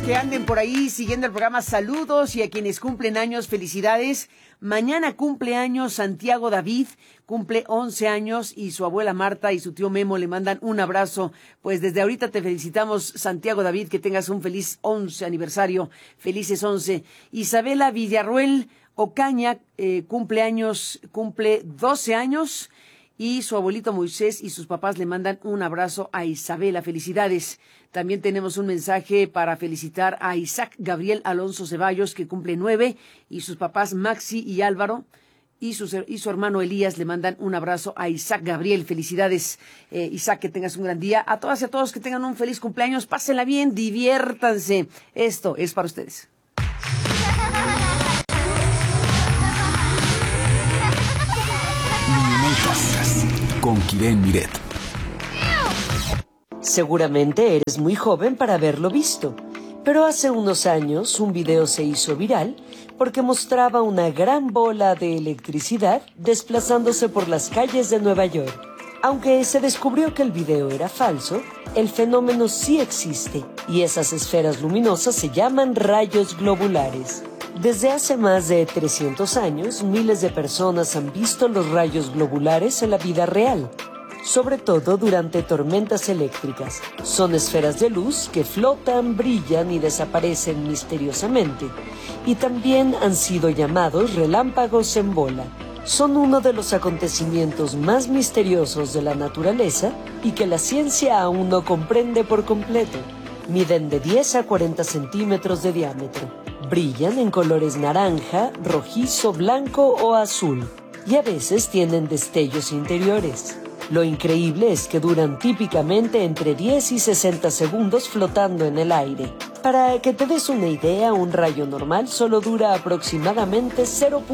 que anden por ahí siguiendo el programa, saludos, y a quienes cumplen años, felicidades. Mañana cumple años Santiago David, cumple 11 años, y su abuela Marta y su tío Memo le mandan un abrazo. Pues desde ahorita te felicitamos, Santiago David, que tengas un feliz 11 aniversario, felices 11. Isabela Villarruel Ocaña cumple 12 años, y su abuelito Moisés y sus papás le mandan un abrazo a Isabela. Felicidades. También tenemos un mensaje para felicitar a Isaac Gabriel Alonso Ceballos, que cumple 9, y sus papás Maxi y Álvaro y su hermano Elías le mandan un abrazo a Isaac Gabriel. Felicidades, Isaac, que tengas un gran día. A todas y a todos que tengan un feliz cumpleaños, pásenla bien, diviértanse. Esto es para ustedes. Con Kiren Miret. Seguramente eres muy joven para haberlo visto, pero hace unos años un video se hizo viral porque mostraba una gran bola de electricidad desplazándose por las calles de Nueva York. Aunque se descubrió que el video era falso, el fenómeno sí existe, y esas esferas luminosas se llaman rayos globulares. Desde hace más de 300 años, miles de personas han visto los rayos globulares en la vida real, sobre todo durante tormentas eléctricas. Son esferas de luz que flotan, brillan y desaparecen misteriosamente, y también han sido llamados relámpagos en bola. Son uno de los acontecimientos más misteriosos de la naturaleza y que la ciencia aún no comprende por completo. Miden de 10 a 40 centímetros de diámetro. Brillan en colores naranja, rojizo, blanco o azul, y a veces tienen destellos interiores. Lo increíble es que duran típicamente entre 10 y 60 segundos flotando en el aire. Para que te des una idea, un rayo normal solo dura aproximadamente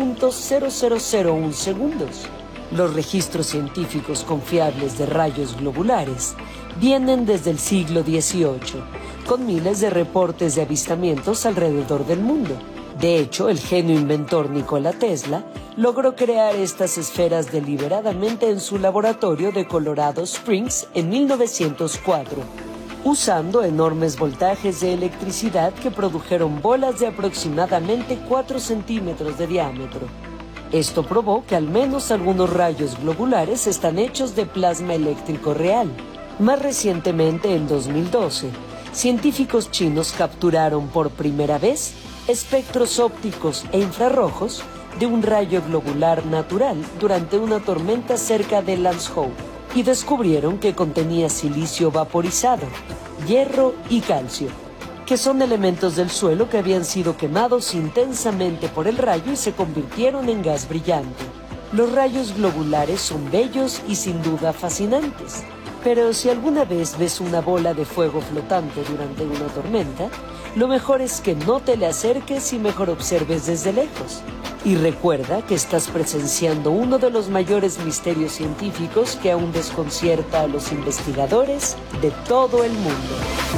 0.0001 segundos. Los registros científicos confiables de rayos globulares vienen desde el siglo XVIII, con miles de reportes de avistamientos alrededor del mundo. De hecho, el genio inventor Nikola Tesla logró crear estas esferas deliberadamente en su laboratorio de Colorado Springs en 1904, usando enormes voltajes de electricidad que produjeron bolas de aproximadamente 4 centímetros de diámetro. Esto probó que al menos algunos rayos globulares están hechos de plasma eléctrico real. Más recientemente, en 2012, científicos chinos capturaron por primera vez espectros ópticos e infrarrojos de un rayo globular natural durante una tormenta cerca de Lanzhou, y descubrieron que contenía silicio vaporizado, hierro y calcio, que son elementos del suelo que habían sido quemados intensamente por el rayo y se convirtieron en gas brillante. Los rayos globulares son bellos y sin duda fascinantes. Pero si alguna vez ves una bola de fuego flotante durante una tormenta, lo mejor es que no te le acerques y mejor observes desde lejos. Y recuerda que estás presenciando uno de los mayores misterios científicos que aún desconcierta a los investigadores de todo el mundo.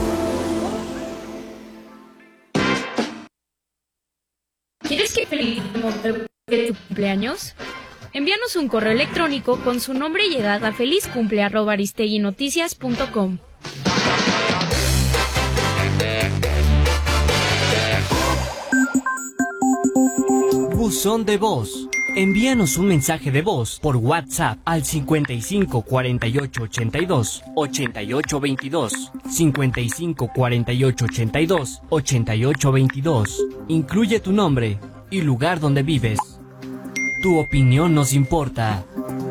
¿Quieres que felicitemos de tu cumpleaños? Envíanos un correo electrónico con su nombre y edad a felizcumple@aristeguinoticias.com. Buzón de voz. Envíanos un mensaje de voz por WhatsApp al 55 48 82 88 22, 55 48 82 88 22. Incluye tu nombre y lugar donde vives. Tu opinión nos importa.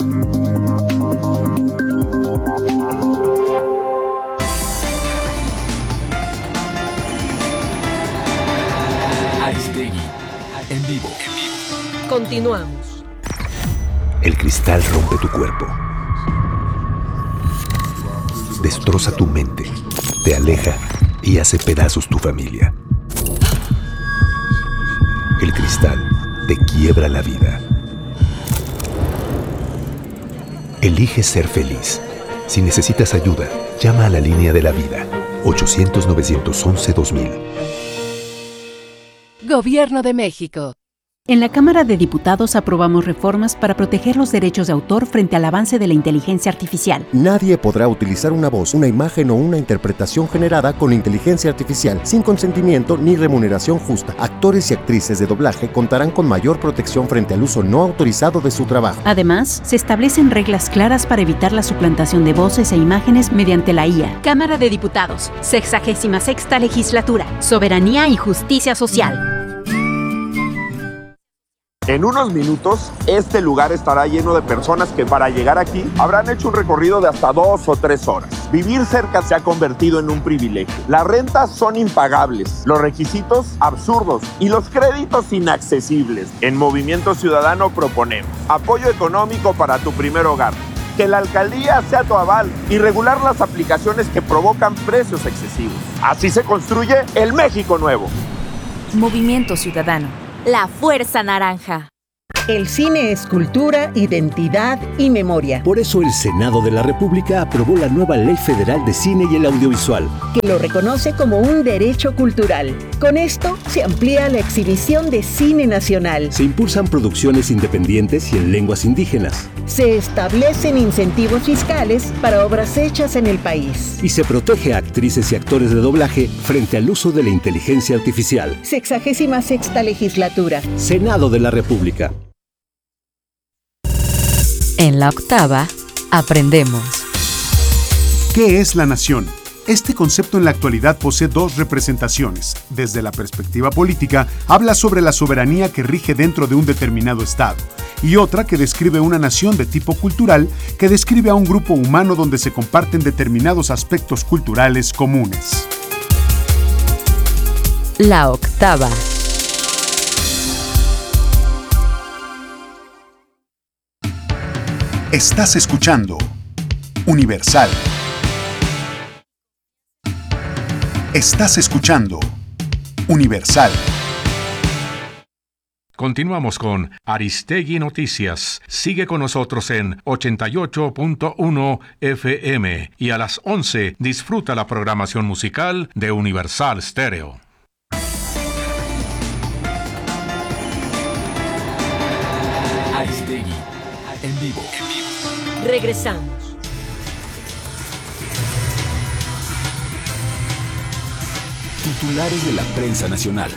Aristegui, en vivo. Continuamos. El cristal rompe tu cuerpo. Destroza tu mente, te aleja y hace pedazos tu familia. El cristal te quiebra la vida. Elige ser feliz. Si necesitas ayuda, llama a la línea de la vida, 800-911-2000. Gobierno de México. En la Cámara de Diputados aprobamos reformas para proteger los derechos de autor frente al avance de la inteligencia artificial. Nadie podrá utilizar una voz, una imagen o una interpretación generada con inteligencia artificial sin consentimiento ni remuneración justa. Actores y actrices de doblaje contarán con mayor protección frente al uso no autorizado de su trabajo. Además, se establecen reglas claras para evitar la suplantación de voces e imágenes mediante la IA. Cámara de Diputados, 66ª Legislatura, Soberanía y Justicia Social. En unos minutos, este lugar estará lleno de personas que para llegar aquí habrán hecho un recorrido de hasta 2 o 3 horas. Vivir cerca se ha convertido en un privilegio. Las rentas son impagables, los requisitos absurdos y los créditos inaccesibles. En Movimiento Ciudadano proponemos apoyo económico para tu primer hogar, que la alcaldía sea tu aval y regular las aplicaciones que provocan precios excesivos. Así se construye el México nuevo. Movimiento Ciudadano. La Fuerza Naranja. El cine es cultura, identidad y memoria. Por eso el Senado de la República aprobó la nueva Ley Federal de Cine y el Audiovisual, que lo reconoce como un derecho cultural. Con esto se amplía la exhibición de cine nacional. Se impulsan producciones independientes y en lenguas indígenas. Se establecen incentivos fiscales para obras hechas en el país. Y se protege a actrices y actores de doblaje frente al uso de la inteligencia artificial. 66ª Legislatura. Senado de la República. En la octava, aprendemos. ¿Qué es la nación? Este concepto en la actualidad posee dos representaciones. Desde la perspectiva política, habla sobre la soberanía que rige dentro de un determinado estado, y otra que describe una nación de tipo cultural que describe a un grupo humano donde se comparten determinados aspectos culturales comunes. La octava. Estás escuchando Universal. Estás escuchando Universal. Continuamos con Aristegui Noticias. Sigue con nosotros en 88.1 FM y a las 11 disfruta la programación musical de Universal Stereo. Aristegui en vivo. Regresamos. Titulares de la prensa nacional.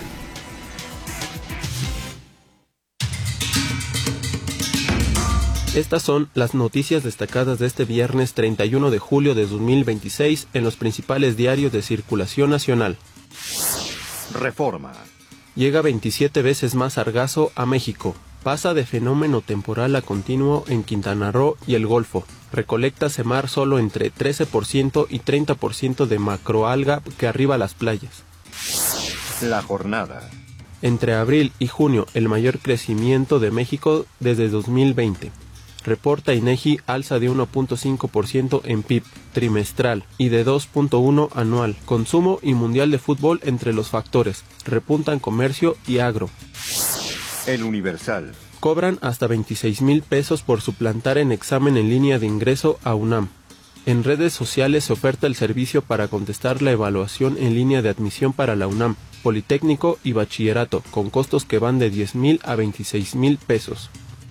Estas son las noticias destacadas de este viernes 31 de julio de 2026 en los principales diarios de circulación nacional. Reforma. Llega 27 veces más sargazo a México. Pasa de fenómeno temporal a continuo en Quintana Roo y el Golfo. Recolecta Semar solo entre 13% y 30% de macroalga que arriba las playas. La jornada. Entre abril y junio, el mayor crecimiento de México desde 2020. Reporta INEGI alza de 1.5% en PIB trimestral y de 2.1% anual. Consumo y Mundial de Fútbol entre los factores. Repuntan comercio y agro. El Universal. Cobran hasta 26,000 pesos por suplantar en examen en línea de ingreso a UNAM. En redes sociales se oferta el servicio para contestar la evaluación en línea de admisión para la UNAM, Politécnico y Bachillerato, con costos que van de 10,000 a 26,000 pesos.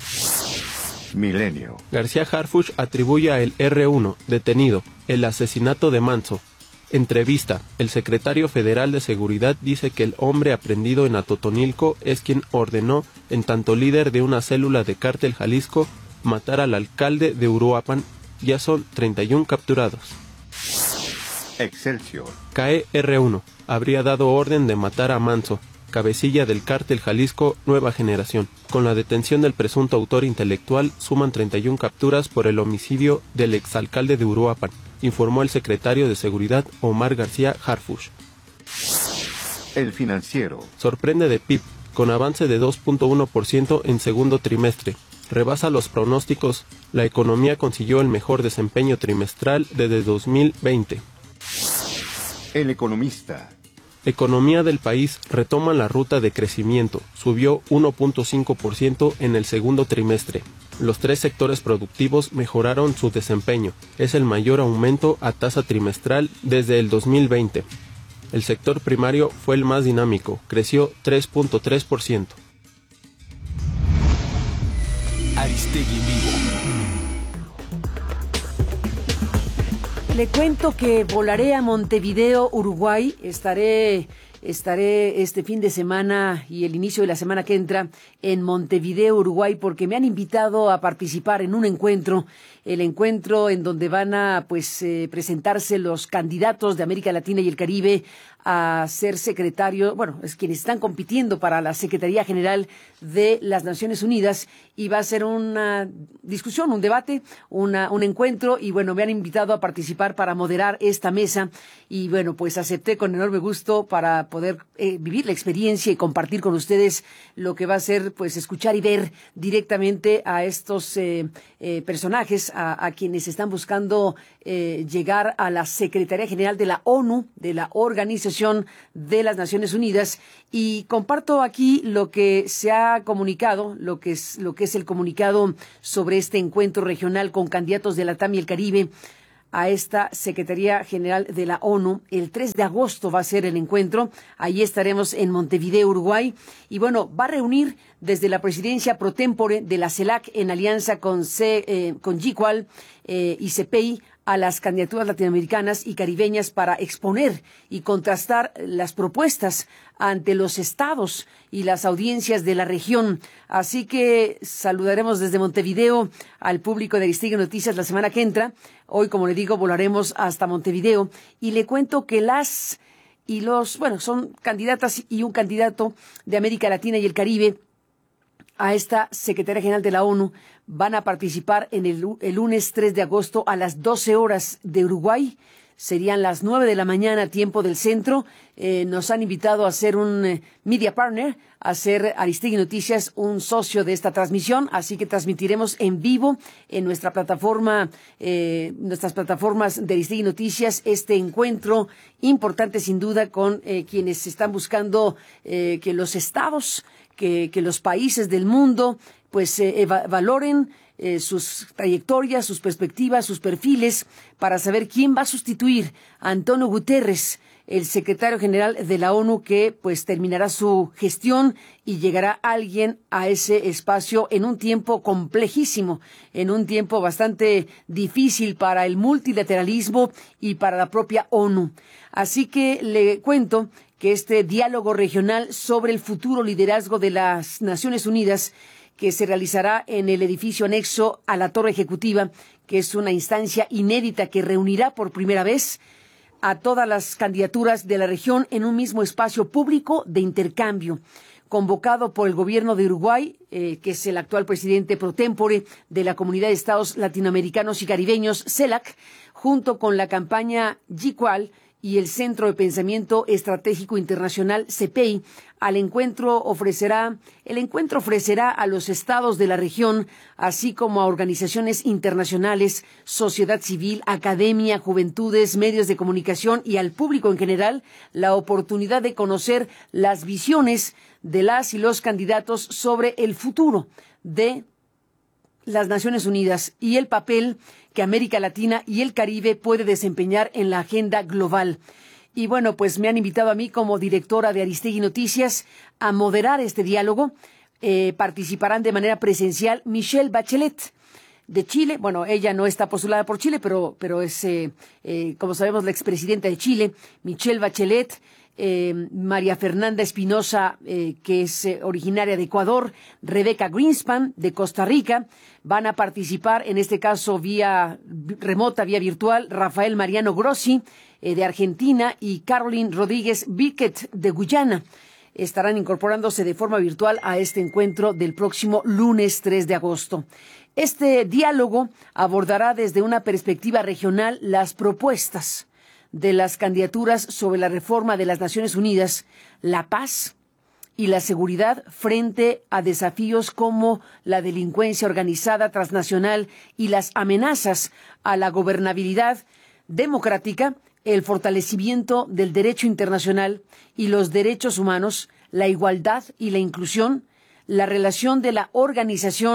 Milenio. García Harfuch atribuye a el R1, detenido, el asesinato de Manso. Entrevista. El secretario federal de Seguridad dice que el hombre aprehendido en Atotonilco es quien ordenó, en tanto líder de una célula de Cártel Jalisco, matar al alcalde de Uruapan. Ya son 31 capturados. Excelsior. CAE R1. Habría dado orden de matar a Manso, cabecilla del Cártel Jalisco Nueva Generación. Con la detención del presunto autor intelectual, suman 31 capturas por el homicidio del exalcalde de Uruapan, informó el secretario de Seguridad Omar García Harfuch. El Financiero. Sorprende de PIB, con avance de 2.1% en segundo trimestre. Rebasa los pronósticos. La economía consiguió el mejor desempeño trimestral desde 2020. El Economista. Economía del país retoma la ruta de crecimiento. Subió 1.5% en el segundo trimestre. Los 3 sectores productivos mejoraron su desempeño. Es el mayor aumento a tasa trimestral desde el 2020. El sector primario fue el más dinámico. Creció 3.3%. Aristegui en vivo. Le cuento que volaré a Montevideo, Uruguay. Estaré este fin de semana y el inicio de la semana que entra en Montevideo, Uruguay, porque me han invitado a participar en un encuentro, el encuentro en donde van a presentarse los candidatos de América Latina y el Caribe a ser secretario, es quienes están compitiendo para la Secretaría General de las Naciones Unidas, y va a ser una discusión, un debate, un encuentro, y me han invitado a participar para moderar esta mesa, y acepté con enorme gusto para poder vivir la experiencia y compartir con ustedes lo que va a ser, escuchar y ver directamente a estos personajes, a quienes están buscando llegar a la Secretaría General de la ONU, de la Organización de las Naciones Unidas, y comparto aquí lo que se ha comunicado, lo que es el comunicado sobre este encuentro regional con candidatos de Latam y el Caribe a esta Secretaría General de la ONU. El 3 de agosto va a ser el encuentro. Allí estaremos en Montevideo, Uruguay. Y va a reunir desde la presidencia pro tempore de la CELAC en alianza con GICUAL y CEPEI a las candidaturas latinoamericanas y caribeñas para exponer y contrastar las propuestas ante los estados y las audiencias de la región. Así que saludaremos desde Montevideo al público de Aristegui Noticias la semana que entra. Hoy, como le digo, volaremos hasta Montevideo, y le cuento que son candidatas y un candidato de América Latina y el Caribe a esta Secretaría General de la ONU. Van a participar en el lunes 3 de agosto a las 12 horas de Uruguay. Serían las 9 de la mañana, tiempo del centro. Nos han invitado a ser un media partner, a ser Aristegui Noticias un socio de esta transmisión. Así que transmitiremos en vivo en nuestra plataforma, nuestras plataformas de Aristegui Noticias, este encuentro importante sin duda con quienes están buscando que los estados, que los países del mundo valoren sus trayectorias, sus perspectivas, sus perfiles, para saber quién va a sustituir a Antonio Guterres, el secretario general de la ONU, que terminará su gestión y llegará alguien a ese espacio en un tiempo complejísimo, en un tiempo bastante difícil para el multilateralismo y para la propia ONU. Así que le cuento que este diálogo regional sobre el futuro liderazgo de las Naciones Unidas, que se realizará en el edificio anexo a la Torre Ejecutiva, que es una instancia inédita que reunirá por primera vez a todas las candidaturas de la región en un mismo espacio público de intercambio, convocado por el gobierno de Uruguay, que es el actual presidente pro tempore de la Comunidad de Estados Latinoamericanos y Caribeños, CELAC, junto con la campaña GICUAL y el Centro de Pensamiento Estratégico Internacional, CEPEI. El encuentro ofrecerá a los estados de la región, así como a organizaciones internacionales, sociedad civil, academia, juventudes, medios de comunicación y al público en general, la oportunidad de conocer las visiones de las y los candidatos sobre el futuro de las Naciones Unidas y el papel que América Latina y el Caribe puede desempeñar en la agenda global. Y me han invitado a mí como directora de Aristegui Noticias a moderar este diálogo. Participarán de manera presencial Michelle Bachelet, de Chile. Ella no está postulada por Chile, pero es, como sabemos, la expresidenta de Chile, Michelle Bachelet. María Fernanda Espinosa, que es originaria de Ecuador, Rebeca Greenspan de Costa Rica. Van a participar, en este caso vía remota, vía virtual, Rafael Mariano Grossi de Argentina y Caroline Rodríguez Birket de Guyana. Estarán incorporándose de forma virtual a este encuentro del próximo lunes 3 de agosto. Este diálogo abordará desde una perspectiva regional las propuestas de las candidaturas sobre la reforma de las Naciones Unidas, la paz y la seguridad frente a desafíos como la delincuencia organizada transnacional y las amenazas a la gobernabilidad democrática, el fortalecimiento del derecho internacional y los derechos humanos, la igualdad y la inclusión, la relación de la organización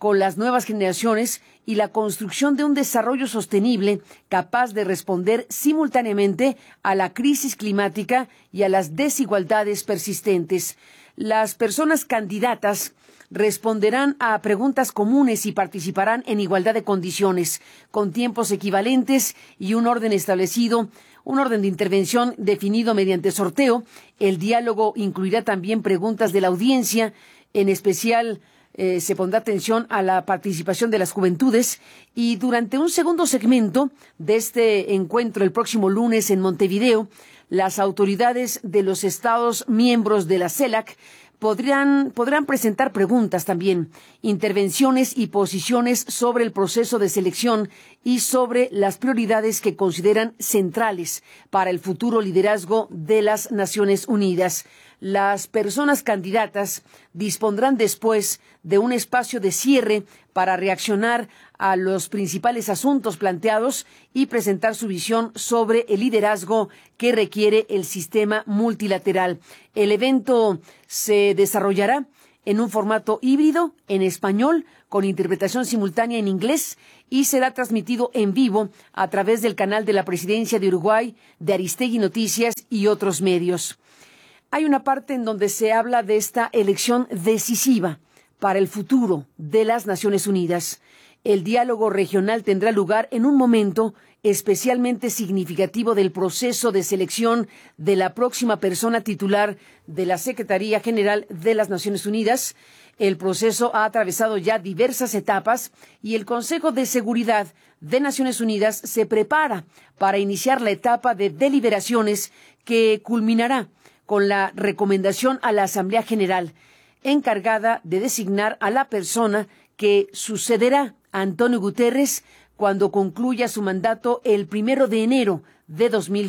con las nuevas generaciones y la construcción de un desarrollo sostenible capaz de responder simultáneamente a la crisis climática y a las desigualdades persistentes. Las personas candidatas responderán a preguntas comunes y participarán en igualdad de condiciones, con tiempos equivalentes y un orden establecido, un orden de intervención definido mediante sorteo. El diálogo incluirá también preguntas de la audiencia, en especial se pondrá atención a la participación de las juventudes, y durante un segundo segmento de este encuentro el próximo lunes en Montevideo, las autoridades de los estados miembros de la CELAC podrán presentar preguntas también, intervenciones y posiciones sobre el proceso de selección y sobre las prioridades que consideran centrales para el futuro liderazgo de las Naciones Unidas. Las personas candidatas dispondrán después de un espacio de cierre para reaccionar a los principales asuntos planteados y presentar su visión sobre el liderazgo que requiere el sistema multilateral. El evento se desarrollará en un formato híbrido, en español, con interpretación simultánea en inglés, y será transmitido en vivo a través del canal de la Presidencia de Uruguay, de Aristegui Noticias y otros medios. Hay una parte en donde se habla de esta elección decisiva para el futuro de las Naciones Unidas. El diálogo regional tendrá lugar en un momento especialmente significativo del proceso de selección de la próxima persona titular de la Secretaría General de las Naciones Unidas. El proceso ha atravesado ya diversas etapas y el Consejo de Seguridad de Naciones Unidas se prepara para iniciar la etapa de deliberaciones que culminará con la recomendación a la Asamblea General, encargada de designar a la persona que sucederá a Antonio Guterres cuando concluya su mandato el 1 de enero de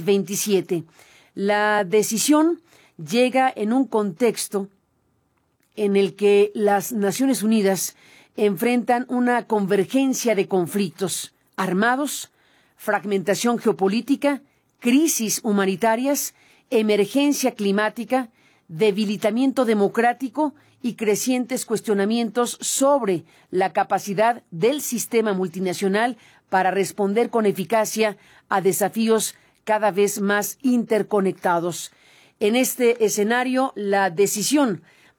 2027. La decisión llega en un contexto en el que las Naciones Unidas enfrentan una convergencia de conflictos armados, fragmentación geopolítica, crisis humanitarias, emergencia climática, debilitamiento democrático y crecientes cuestionamientos sobre la capacidad del sistema multinacional para responder con eficacia a desafíos cada vez más interconectados. En este escenario, la decisión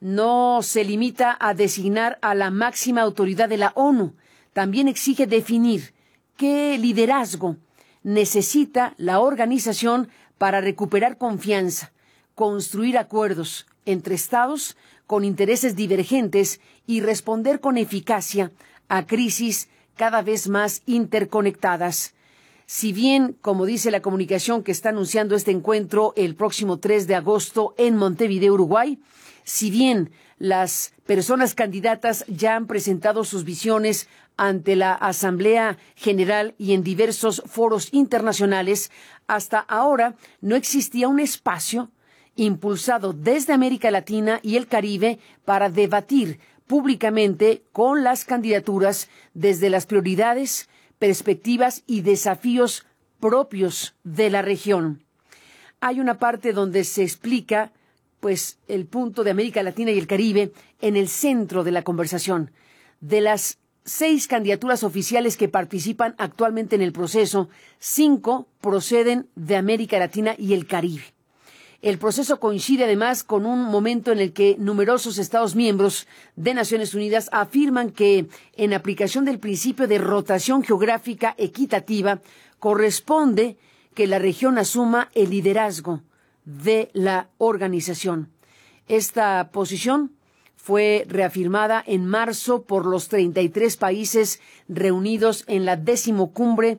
no se limita a designar a la máxima autoridad de la ONU, también exige definir qué liderazgo necesita la organización para recuperar confianza, construir acuerdos entre estados con intereses divergentes y responder con eficacia a crisis cada vez más interconectadas. Si bien, como dice la comunicación que está anunciando este encuentro el próximo 3 de agosto en Montevideo, Uruguay, si bien las personas candidatas ya han presentado sus visiones ante la Asamblea General y en diversos foros internacionales, hasta ahora no existía un espacio impulsado desde América Latina y el Caribe para debatir públicamente con las candidaturas desde las prioridades, perspectivas y desafíos propios de la región. Hay una parte donde se explica, pues, el punto de América Latina y el Caribe en el centro de la conversación. De las 6 candidaturas oficiales que participan actualmente en el proceso, 5 proceden de América Latina y el Caribe. El proceso coincide además con un momento en el que numerosos Estados miembros de Naciones Unidas afirman que, en aplicación del principio de rotación geográfica equitativa, corresponde que la región asuma el liderazgo de la organización. Esta posición fue reafirmada en marzo por los 33 países reunidos en la décima cumbre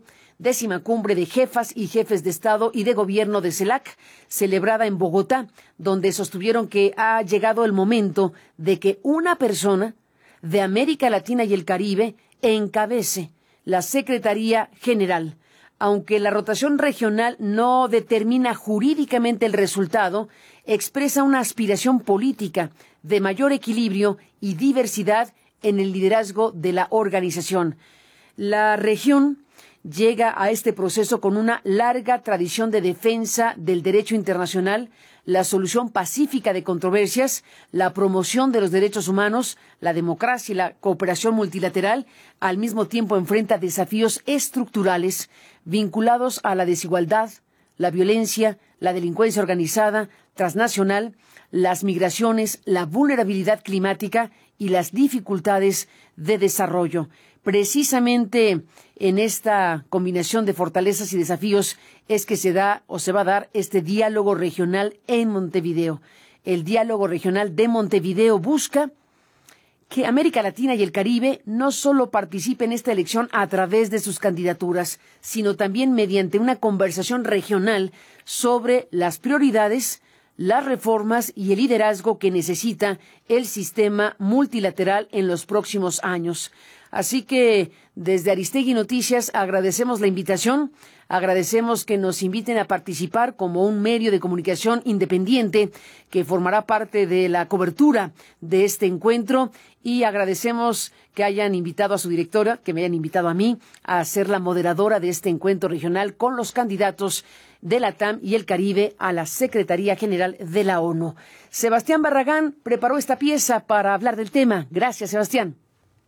de jefas y jefes de Estado y de Gobierno de CELAC, celebrada en Bogotá, donde sostuvieron que ha llegado el momento de que una persona de América Latina y el Caribe encabece la Secretaría General. Aunque la rotación regional no determina jurídicamente el resultado, expresa una aspiración política de mayor equilibrio y diversidad en el liderazgo de la organización. La región llega a este proceso con una larga tradición de defensa del derecho internacional, la solución pacífica de controversias, la promoción de los derechos humanos, la democracia y la cooperación multilateral, al mismo tiempo enfrenta desafíos estructurales vinculados a la desigualdad, la violencia, la delincuencia organizada, transnacional, las migraciones, la vulnerabilidad climática y las dificultades de desarrollo. Precisamente en esta combinación de fortalezas y desafíos es que se da o se va a dar este diálogo regional en Montevideo. El diálogo regional de Montevideo busca que América Latina y el Caribe no solo participen en esta elección a través de sus candidaturas, sino también mediante una conversación regional sobre las prioridades, las reformas y el liderazgo que necesita el sistema multilateral en los próximos años. Así que desde Aristegui Noticias agradecemos la invitación, agradecemos que nos inviten a participar como un medio de comunicación independiente que formará parte de la cobertura de este encuentro y agradecemos que hayan invitado a su directora, que me hayan invitado a mí a ser la moderadora de este encuentro regional con los candidatos de la TAM y el Caribe a la Secretaría General de la ONU. Sebastián Barragán preparó esta pieza para hablar del tema. Gracias, Sebastián.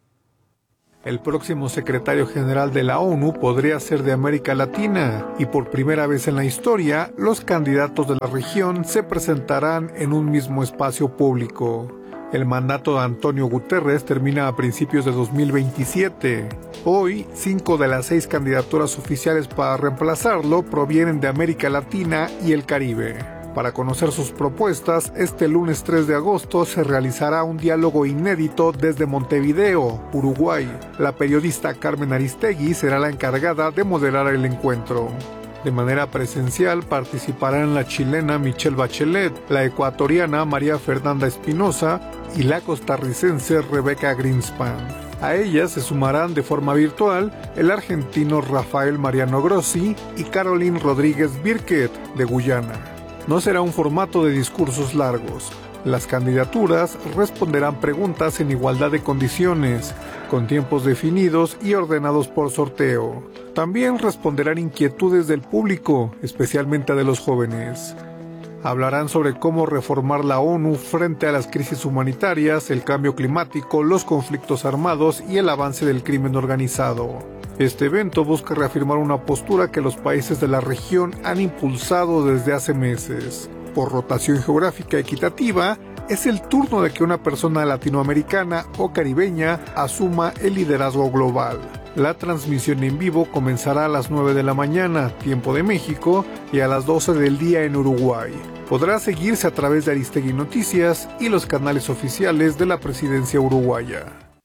El próximo secretario general de la ONU podría ser de América Latina y por primera vez en la historia, los candidatos de la región se presentarán en un mismo espacio público. El mandato de Antonio Guterres termina a principios de 2027. Hoy, 5 de las 6 candidaturas oficiales para reemplazarlo provienen de América Latina y el Caribe. Para conocer sus propuestas, este lunes 3 de agosto se realizará un diálogo inédito desde Montevideo, Uruguay. La periodista Carmen Aristegui será la encargada de moderar el encuentro. De manera presencial participarán la chilena Michelle Bachelet, la ecuatoriana María Fernanda Espinosa y la costarricense Rebeca Greenspan. A ellas se sumarán de forma virtual el argentino Rafael Mariano Grossi y Caroline Rodríguez Birket, de Guyana. No será un formato de discursos largos. Las candidaturas responderán preguntas en igualdad de condiciones, con tiempos definidos y ordenados por sorteo. También responderán inquietudes del público, especialmente de los jóvenes. Hablarán sobre cómo reformar la ONU frente a las crisis humanitarias, el cambio climático, los conflictos armados y el avance del crimen organizado. Este evento busca reafirmar una postura que los países de la región han impulsado desde hace meses. Por rotación geográfica equitativa, es el turno de que una persona latinoamericana o caribeña asuma el liderazgo global. La transmisión en vivo comenzará a las 9 de la mañana, tiempo de México, y a las 12 del día en Uruguay. Podrá seguirse a través de Aristegui Noticias y los canales oficiales de la presidencia uruguaya.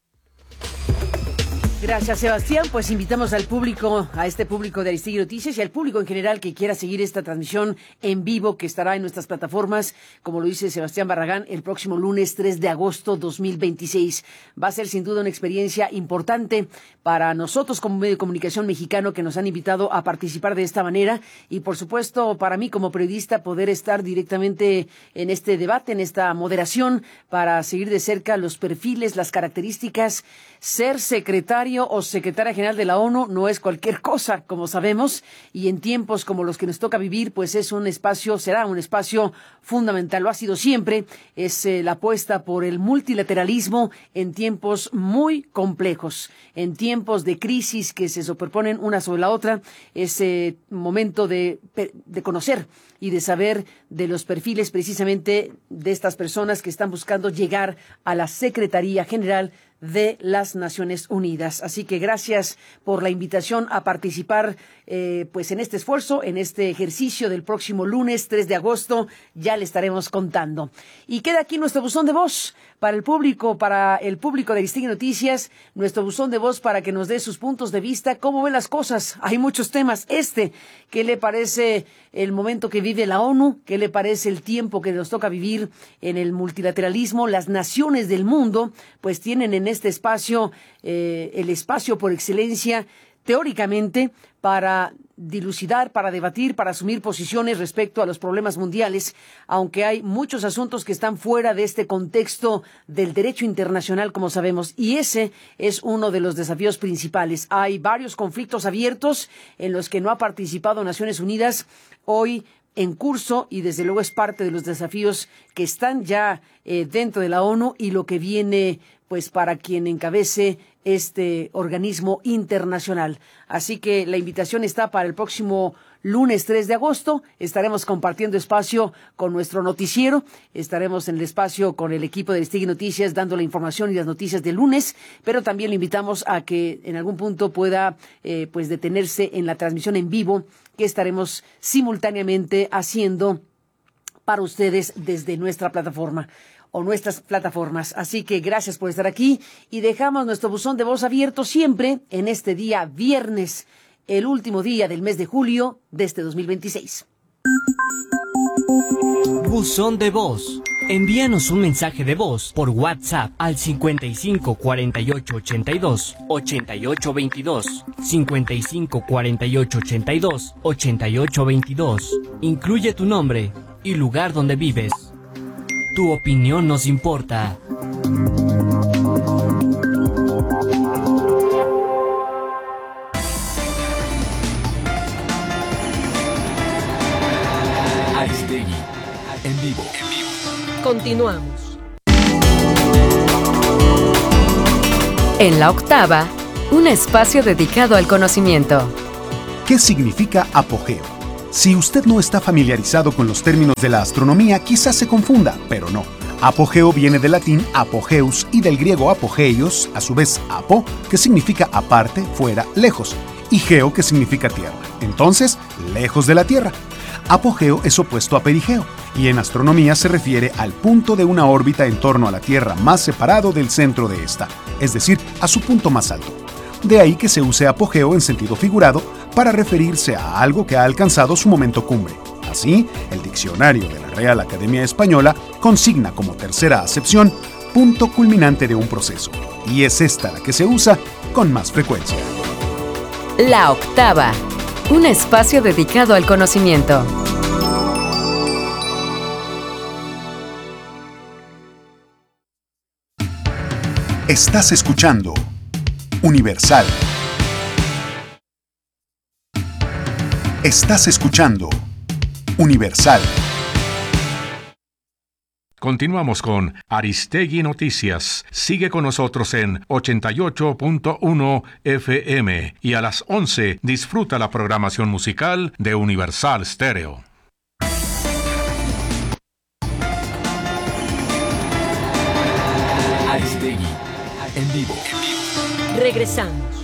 Gracias, Sebastián. Pues invitamos al público, a este público de Aristegui Noticias y al público en general que quiera seguir esta transmisión en vivo que estará en nuestras plataformas, como lo dice Sebastián Barragán, el próximo lunes 3 de agosto 2026. Va a ser sin duda una experiencia importante para nosotros como medio de comunicación mexicano que nos han invitado a participar de esta manera y, por supuesto, para mí como periodista poder estar directamente en este debate, en esta moderación, para seguir de cerca los perfiles, las características. Ser secretario o secretaria general de la ONU no es cualquier cosa, como sabemos, y en tiempos como los que nos toca vivir, pues es un espacio, será un espacio fundamental, lo ha sido siempre, es la apuesta por el multilateralismo en tiempos muy complejos, en tiempos de crisis que se superponen una sobre la otra, es momento de conocer y de saber de los perfiles precisamente de estas personas que están buscando llegar a la Secretaría General de las Naciones Unidas. Así que gracias por la invitación a participar pues en este esfuerzo, en este ejercicio del próximo lunes 3 de agosto. Ya le estaremos contando. Y queda aquí nuestro buzón de voz para el público de Aristegui Noticias, nuestro buzón de voz para que nos dé sus puntos de vista, cómo ve las cosas. Hay muchos temas. ¿Qué le parece el momento que vive la ONU? ¿Qué le parece el tiempo que nos toca vivir en el multilateralismo? Las naciones del mundo pues tienen en este espacio el espacio por excelencia teóricamente para dilucidar, para debatir, para asumir posiciones respecto a los problemas mundiales, aunque hay muchos asuntos que están fuera de este contexto del derecho internacional, como sabemos, y ese es uno de los desafíos principales. Hay varios conflictos abiertos en los que no ha participado Naciones Unidas. Hoy en curso y desde luego es parte de los desafíos que están ya dentro de la ONU y lo que viene pues para quien encabece este organismo internacional. Así que la invitación está para el próximo lunes 3 de agosto. Estaremos compartiendo espacio con nuestro noticiero. Estaremos en el espacio con el equipo de Aristegui Noticias dando la información y las noticias del lunes, pero también le invitamos a que en algún punto pueda pues detenerse en la transmisión en vivo que estaremos simultáneamente haciendo para ustedes desde nuestra plataforma o nuestras plataformas. Así que gracias por estar aquí y dejamos nuestro buzón de voz abierto siempre en este día viernes, el último día del mes de julio de este 2026. Buzón de voz. Envíanos un mensaje de voz por WhatsApp al 55 48 82 88 22, 55 48 82 88 22. Incluye tu nombre y lugar donde vives. Tu opinión nos importa. Aristegui, en vivo. Continuamos. En la octava, un espacio dedicado al conocimiento. ¿Qué significa apogeo? Si usted no está familiarizado con los términos de la astronomía, quizás se confunda, pero no. Apogeo viene del latín apogeus y del griego apogeios, a su vez apo, que significa aparte, fuera, lejos, y geo, que significa tierra. Entonces, lejos de la Tierra. Apogeo es opuesto a perigeo, y en astronomía se refiere al punto de una órbita en torno a la Tierra más separado del centro de esta, es decir, a su punto más alto. De ahí que se use apogeo en sentido figurado para referirse a algo que ha alcanzado su momento cumbre. Así, el diccionario de la Real Academia Española consigna como tercera acepción punto culminante de un proceso, y es esta la que se usa con más frecuencia. La octava, un espacio dedicado al conocimiento. Estás escuchando Universal. Estás escuchando Universal. Continuamos con Aristegui Noticias. Sigue con nosotros en 88.1 FM y a las 11 disfruta la programación musical de Universal Stereo. Aristegui, en vivo. Regresamos.